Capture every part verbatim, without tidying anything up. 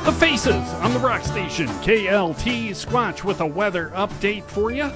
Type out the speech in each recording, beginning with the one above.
The Faces on the Rock Station, K L T. Squatch with a weather update for you.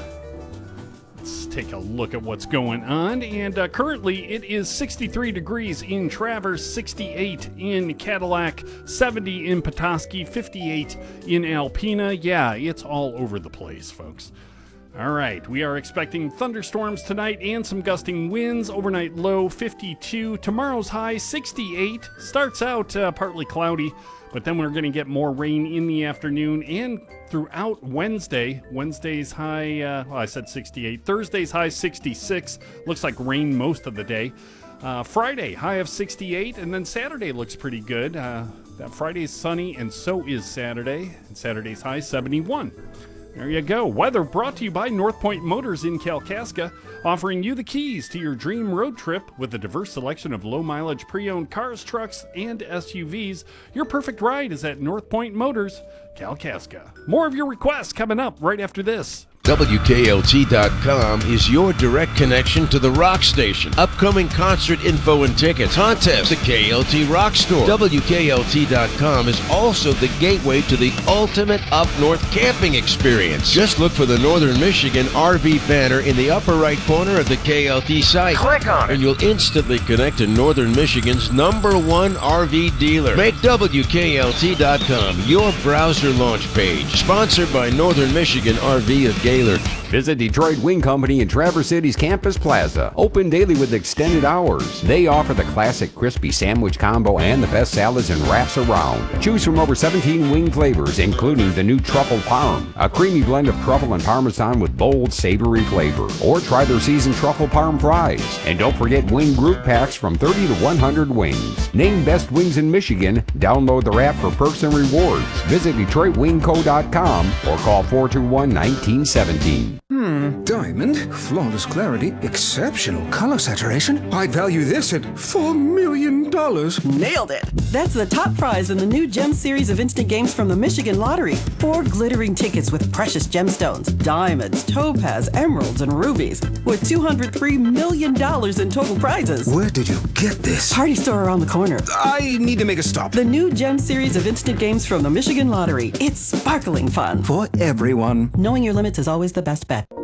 Let's take a look at what's going on. And uh, currently it is sixty-three degrees in Traverse, sixty-eight in Cadillac, seventy in Petoskey, fifty-eight in Alpena. Yeah, it's all over the place, folks. All right, we are expecting thunderstorms tonight and some gusting winds. Overnight low fifty-two. Tomorrow's high sixty-eight. Starts out uh, partly cloudy, but then we're going to get more rain in the afternoon and throughout Wednesday. Wednesday's high, uh, well, I said sixty-eight. Thursday's high sixty-six. Looks like rain most of the day. Uh, Friday, high of sixty-eight, and then Saturday looks pretty good. Uh, that Friday's sunny, and so is Saturday. And Saturday's high seventy-one. There you go. Weather brought to you by North Point Motors in Kalkaska, offering you the keys to your dream road trip with a diverse selection of low-mileage pre-owned cars, trucks, and S U Vs. Your perfect ride is at North Point Motors, Kalkaska. More of your requests coming up right after this. W K L T dot com is your direct connection to the rock station. Upcoming concert info and tickets, contests, the K L T Rock Store. W K L T dot com is also the gateway to the ultimate up north camping experience. Just look for the Northern Michigan R V banner in the upper right corner of the K L T site. Click on it, and you'll instantly connect to Northern Michigan's number one R V dealer. Make W K L T dot com your browser launch page. Sponsored by Northern Michigan R V of Gaylord. Visit Detroit Wing Company in Traverse City's Campus Plaza. Open daily with extended hours. They offer the classic crispy sandwich combo and the best salads and wraps around. Choose from over seventeen wing flavors, including the new Truffle Parm, a creamy blend of truffle and parmesan with bold, savory flavor. Or try their seasoned Truffle Parm fries. And don't forget wing group packs from thirty to one hundred wings. Named Best Wings in Michigan. Download the app for perks and rewards. Visit Detroit Wing Co dot com or call four two one, one nine one seven. Hmm, diamond, flawless clarity, exceptional color saturation. I'd value this at four million dollars. Nailed it! That's the top prize in the new Gem series of instant games from the Michigan Lottery. Four glittering tickets with precious gemstones, diamonds, topaz, emeralds, and rubies, with two hundred three million dollars in total prizes. Where did you get this? Party store around the corner. I need to make a stop. The new Gem series of instant games from the Michigan Lottery. It's sparkling fun. For everyone. Knowing your limits is always the best bet.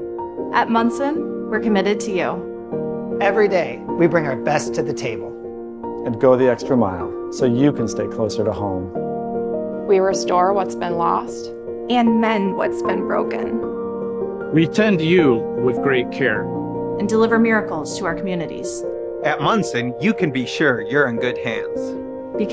At Munson, we're committed to you. Every day, we bring our best to the table. And go the extra mile so you can stay closer to home. We restore what's been lost and mend what's been broken. We tend you with great care. And deliver miracles to our communities. At Munson, you can be sure you're in good hands.